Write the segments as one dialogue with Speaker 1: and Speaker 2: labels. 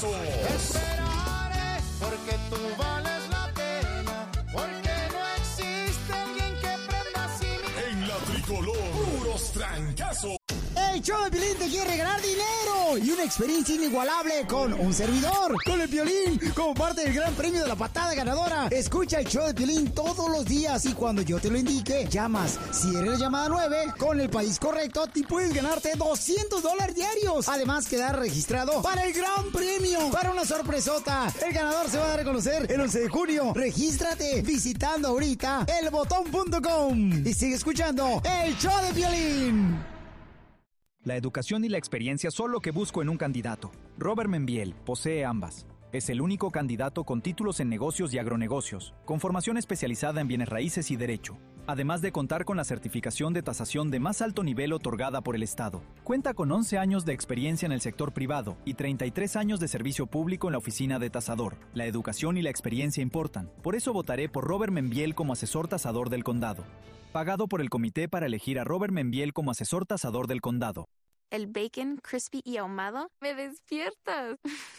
Speaker 1: Trancazo.
Speaker 2: Esperaré porque tú vales la pena, porque no existe alguien que prenda así mi...
Speaker 1: En la tricolor, puros trancazos.
Speaker 3: El show de Piolín te quiere regalar dinero y una experiencia inigualable con un servidor, con el Piolín, como parte del gran premio de la patada ganadora. Escucha el show de Piolín todos los días y cuando yo te lo indique, llamas. Si eres la llamada 9, con el país correcto, te puedes ganarte $200 diarios. Además, quedar registrado para el gran premio, para una sorpresota. El ganador se va a dar a conocer el 11 de junio. Regístrate visitando ahorita elbotón.com y sigue escuchando el show de Piolín.
Speaker 4: La educación y la experiencia son lo que busco en un candidato. Robert Membiel posee ambas. Es el único candidato con títulos en negocios y agronegocios, con formación especializada en bienes raíces y derecho, además de contar con la certificación de tasación de más alto nivel otorgada por el Estado. Cuenta con 11 años de experiencia en el sector privado y 33 años de servicio público en la oficina de tasador. La educación y la experiencia importan. Por eso votaré por Robert Membiel como asesor tasador del condado. Pagado por el comité para elegir a Robert Membiel como asesor tasador del condado.
Speaker 5: El bacon crispy y ahumado, me despiertas.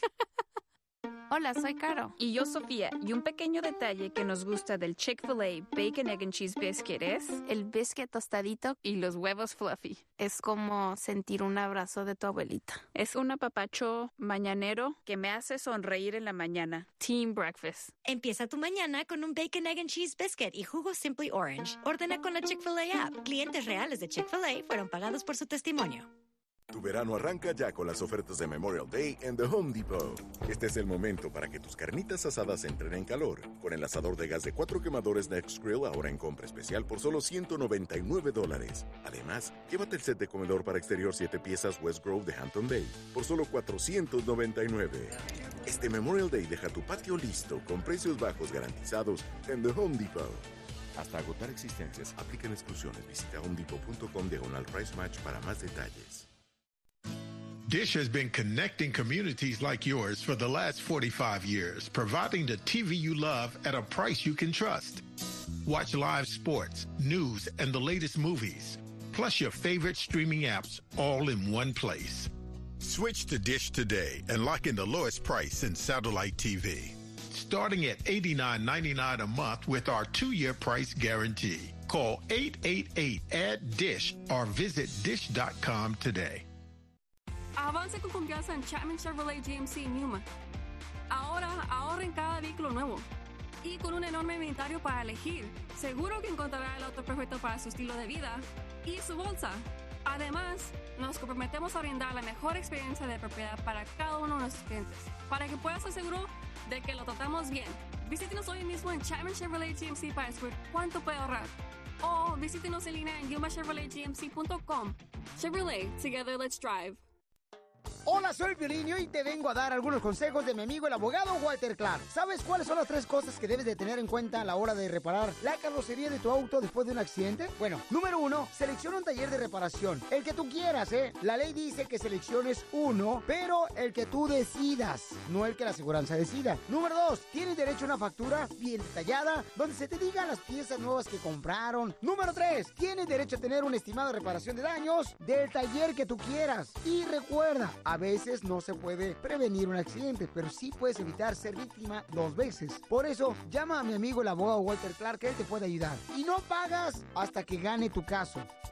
Speaker 5: Hola, soy Caro.
Speaker 6: Y yo, Sofía. Y un pequeño detalle que nos gusta del Chick-fil-A Bacon, Egg and Cheese Biscuit es...
Speaker 5: el biscuit tostadito
Speaker 6: y los huevos fluffy.
Speaker 5: es como sentir un abrazo de tu abuelita.
Speaker 6: Es un apapacho mañanero que me hace sonreír en la mañana. Team Breakfast.
Speaker 7: Empieza tu mañana con un Bacon, Egg and Cheese Biscuit y jugo Simply Orange. Ordena con la Chick-fil-A app. Clientes reales de Chick-fil-A fueron pagados por su testimonio.
Speaker 8: Tu verano arranca ya con las ofertas de Memorial Day en The Home Depot. Este es el momento para que tus carnitas asadas entren en calor. Con el asador de gas de 4 quemadores Next Grill ahora en compra especial por solo $199. Además, llévate el set de comedor para exterior 7 piezas West Grove de Hampton Bay por solo $499. Este Memorial Day deja tu patio listo con precios bajos garantizados en The Home Depot. Hasta agotar existencias, aplican exclusiones. Visita homedepot.com/price match para más detalles.
Speaker 9: Dish has been connecting communities like yours for the last 45 years, providing the TV you love at a price you can trust. Watch live sports, news, and the latest movies, plus your favorite streaming apps all in one place. Switch to Dish today and lock in the lowest price in satellite TV. Starting at $89.99 a month with our 2-year price guarantee. Call 888-ADD-DISH or visit dish.com today.
Speaker 10: Avance con confianza en Chapman Chevrolet GMC en Yuma. Ahora ahorra en cada vehículo nuevo. Y con un enorme inventario para elegir, seguro que encontrará el auto perfecto para su estilo de vida y su bolsa. Además, nos comprometemos a brindar la mejor experiencia de propiedad para cada uno de nuestros clientes, para que puedas estar seguro de que lo tratamos bien. Visítenos hoy mismo en Chapman Chevrolet GMC para descubrir cuánto puede ahorrar. O visítenos en línea en yumachevroletgmc.com. Chevrolet, together let's drive.
Speaker 3: Hola, soy Piolín y hoy te vengo a dar algunos consejos de mi amigo el abogado Walter Clark. ¿Sabes cuáles son las 3 cosas que debes de tener en cuenta a la hora de reparar la carrocería de tu auto después de un accidente? Bueno, número 1, selecciona un taller de reparación. El que tú quieras, ¿eh? La ley dice que selecciones uno, pero el que tú decidas, no el que la aseguranza decida. Número 2, tienes derecho a una factura bien detallada, donde se te digan las piezas nuevas que compraron. Número 3, tienes derecho a tener un estimado de reparación de daños del taller que tú quieras. Y recuerda, a veces no se puede prevenir un accidente, pero sí puedes evitar ser víctima 2 veces. Por eso, llama a mi amigo el abogado Walter Clark, que él te puede ayudar. Y no pagas hasta que gane tu caso.